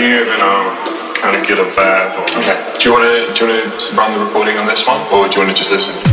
few, then I'll kind of get a vibe. Okay. Do you want to run the recording on this one, or do you want to just listen?